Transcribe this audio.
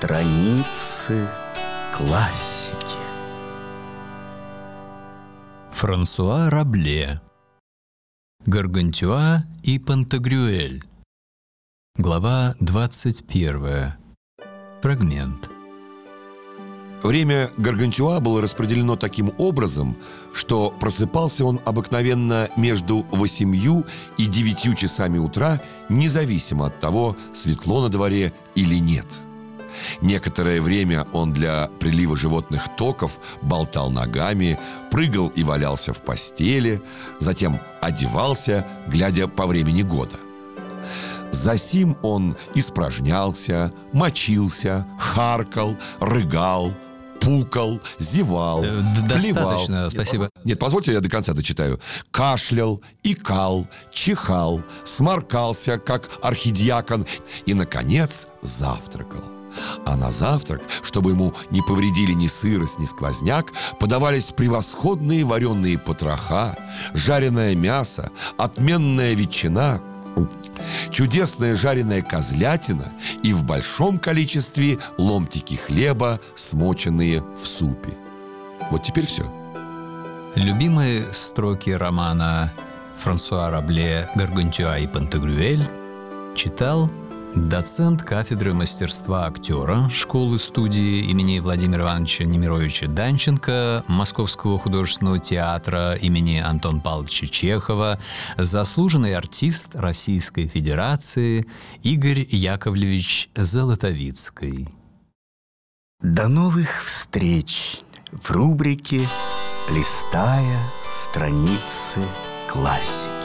Страницы классики. Франсуа Рабле. Гаргантюа и Пантагрюэль. Глава 21. Фрагмент. Время Гаргантюа было распределено таким образом, что просыпался он обыкновенно между 8 и 9 часами утра, независимо от того, светло на дворе или нет. Некоторое время он для прилива животных токов болтал ногами, прыгал и валялся в постели, затем одевался, глядя по времени года. Засим он испражнялся, мочился, харкал, рыгал, пукал, зевал, плевал. Достаточно, спасибо. Нет, позвольте, я до конца дочитаю. Кашлял, икал, чихал, сморкался, как архидиакон, и, наконец, завтракал. А на завтрак, чтобы ему не повредили ни сырость, ни сквозняк, подавались превосходные вареные потроха, жареное мясо, отменная ветчина, чудесная жареная козлятина и в большом количестве ломтики хлеба, смоченные в супе. Вот теперь все. Любимые строки романа Франсуа Рабле «Гаргантюа и Пантагрюэль» читал доцент кафедры мастерства актера школы-студии имени Владимира Ивановича Немировича Данченко Московского художественного театра имени Антона Павловича Чехова, заслуженный артист Российской Федерации Игорь Яковлевич Золотовицкий. До новых встреч в рубрике «Листая страницы классики».